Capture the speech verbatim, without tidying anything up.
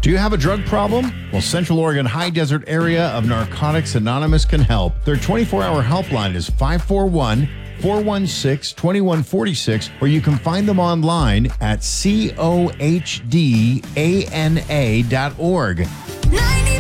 Do you have a drug problem? Well, Central Oregon High Desert Area of Narcotics Anonymous can help. Their twenty-four hour helpline is five four one, four one six, two one four six, or you can find them online at cohdana dot org. ninety